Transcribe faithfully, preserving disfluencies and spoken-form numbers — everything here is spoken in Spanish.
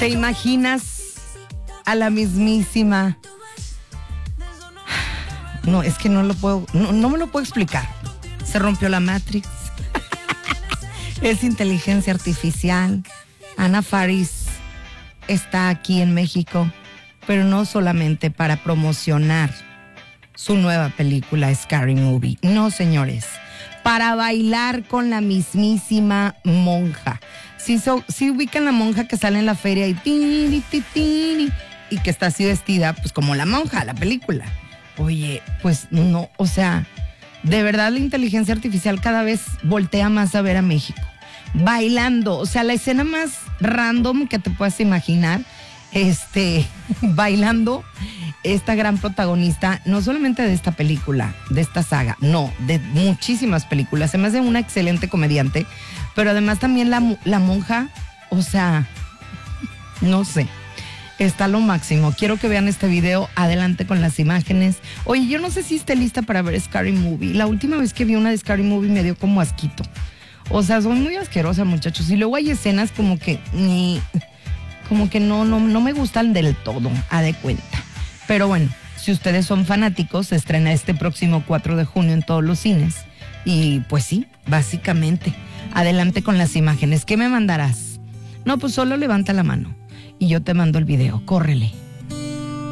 ¿Te imaginas a la mismísima? No, es que no lo puedo, no, no me lo puedo explicar. Se rompió la Matrix. Es inteligencia artificial. Anna Faris está aquí en México, pero no solamente para promocionar su nueva película Scary Movie. No, señores, para bailar con la mismísima monja. Si so, si ubican la monja que sale en la feria y, tini, tini, tini, y que está así vestida, pues como la monja, la película. Oye, pues no, o sea, de verdad la inteligencia artificial cada vez voltea más a ver a México. Bailando, o sea, la escena más random que te puedas imaginar, este, bailando esta gran protagonista, no solamente de esta película, de esta saga, no, de muchísimas películas. Se me hace una excelente comediante, pero además también la, la monja, o sea, no sé, está lo máximo. Quiero que vean este video, adelante con las imágenes. Oye, yo no sé si esté lista para ver Scary Movie. La última vez que vi una de Scary Movie me dio como asquito. O sea, soy muy asquerosa, muchachos. Y luego hay escenas como que ni, como que no, no, no me gustan del todo, a de cuenta. Pero bueno, si ustedes son fanáticos, se estrena este próximo cuatro de junio en todos los cines. Y pues sí, básicamente. Adelante con las imágenes. ¿Qué me mandarás? No, pues solo levanta la mano y yo te mando el video. Córrele.